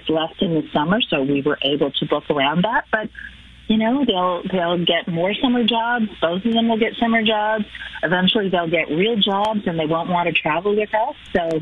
weeks left in the summer, so we were able to book around that. But, you know, they'll get more summer jobs. Both of them will get summer jobs. Eventually they'll get real jobs, and they won't want to travel with us. So,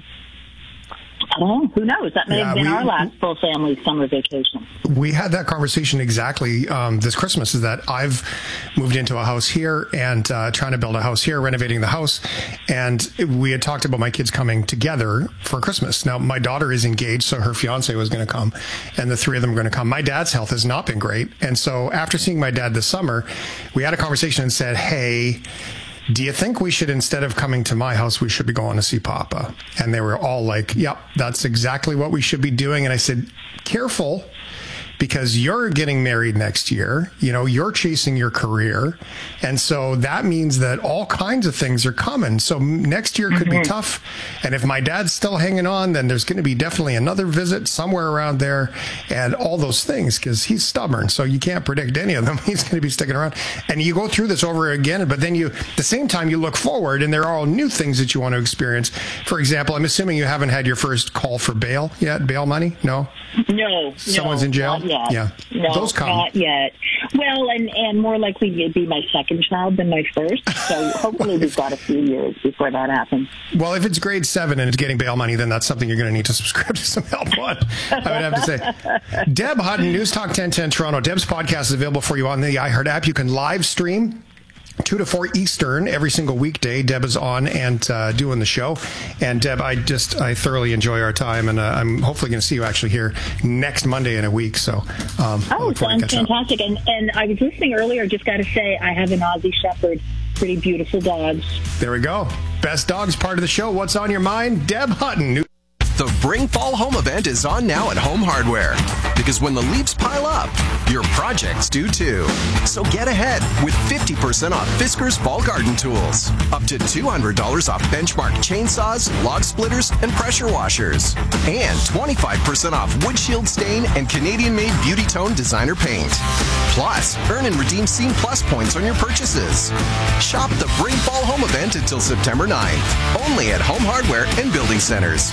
I don't know. Who knows? That may have been our last full family summer vacation. We had that conversation exactly this Christmas, is that I've moved into a house here and trying to build a house here, renovating the house. And we had talked about my kids coming together for Christmas. Now, my daughter is engaged, so her fiance was going to come, and the three of them are going to come. My dad's health has not been great. And so after seeing my dad this summer, we had a conversation and said, hey, do you think we should, instead of coming to my house, we should be going to see Papa? And they were all like, yep, that's exactly what we should be doing. And I said, careful, because you're getting married next year. You know, you're chasing your career. And so that means that all kinds of things are coming. So next year could be tough. And if my dad's still hanging on, then there's going to be definitely another visit somewhere around there and all those things, because he's stubborn. So you can't predict any of them. He's going to be sticking around. And you go through this over again, but then at the same time, you look forward and there are all new things that you want to experience. For example, I'm assuming you haven't had your first call for bail yet, bail money? No? No. Someone's in jail? Not yet. Yeah. No, those come. Not yet. Well, and more likely it'd be my second child than my first. So hopefully we've got a few years before that happens. Well, if it's grade 7 and it's getting bail money, then that's something you're going to need to subscribe to some help on, I would have to say. Deb Hutton, News Talk 1010 Toronto. Deb's podcast is available for you on the iHeart app. You can live stream 2 to 4 Eastern every single weekday. Deb is on and doing the show. And Deb, I thoroughly enjoy our time, and I'm hopefully going to see you actually here next Monday in a week. So, sounds fantastic. And I was listening earlier. Just got to say, I have an Aussie Shepherd. Pretty beautiful dogs. There we go. Best dogs part of the show. What's on your mind? Deb Hutton. The Bring Fall Home event is on now at Home Hardware. Because when the leaves pile up, your projects do too. So get ahead with 50% off Fiskars Fall Garden Tools. Up to $200 off Benchmark chainsaws, log splitters, and pressure washers. And 25% off Wood Shield Stain and Canadian-made Beauty Tone designer paint. Plus, earn and redeem Scene Plus points on your purchases. Shop the Bring Fall Home event until September 9th. Only at Home Hardware and Building Centers.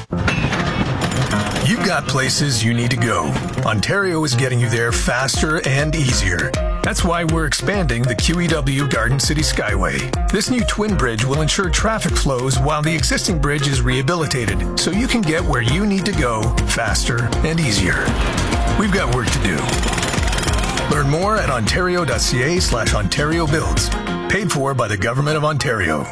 You've got places you need to go. Ontario is getting you there faster and easier. That's why we're expanding the QEW Garden City Skyway. This new twin bridge will ensure traffic flows while the existing bridge is rehabilitated, so you can get where you need to go faster and easier. We've got work to do. Learn more at ontario.ca/Ontario Builds. Paid for by the Government of Ontario.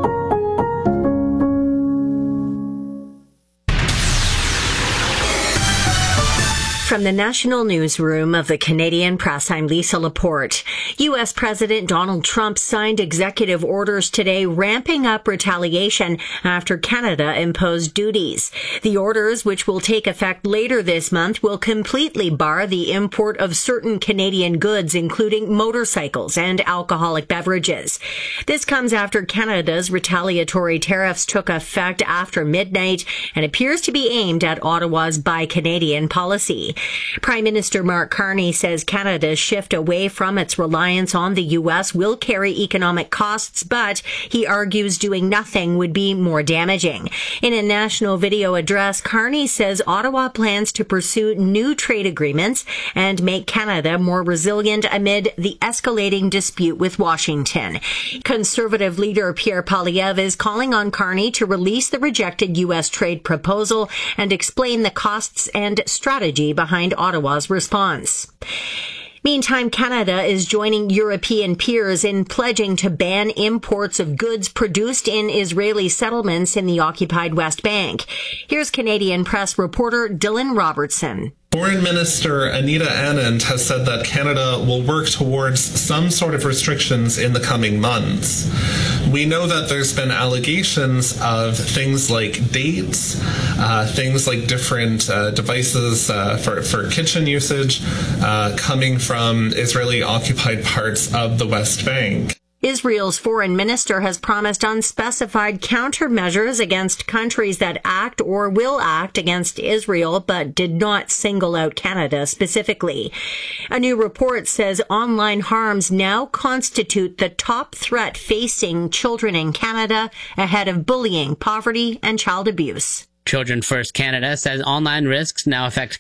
From the National Newsroom of the Canadian Press, I'm Lisa Laporte. U.S. President Donald Trump signed executive orders today ramping up retaliation after Canada imposed duties. The orders, which will take effect later this month, will completely bar the import of certain Canadian goods, including motorcycles and alcoholic beverages. This comes after Canada's retaliatory tariffs took effect after midnight and appears to be aimed at Ottawa's Buy Canadian policy. Prime Minister Mark Carney says Canada's shift away from its reliance on the U.S. will carry economic costs, but he argues doing nothing would be more damaging. In a national video address, Carney says Ottawa plans to pursue new trade agreements and make Canada more resilient amid the escalating dispute with Washington. Conservative leader Pierre Poilievre is calling on Carney to release the rejected U.S. trade proposal and explain the costs and strategy behind Ottawa's response. Meantime, Canada is joining European peers in pledging to ban imports of goods produced in Israeli settlements in the occupied West Bank. Here's Canadian Press reporter Dylan Robertson. Foreign Minister Anita Anand has said that Canada will work towards some sort of restrictions in the coming months. We know that there's been allegations of things like dates, things like different devices for kitchen usage coming from Israeli-occupied parts of the West Bank. Israel's foreign minister has promised unspecified countermeasures against countries that act or will act against Israel, but did not single out Canada specifically. A new report says online harms now constitute the top threat facing children in Canada, ahead of bullying, poverty, and child abuse. Children First Canada says online risks now affect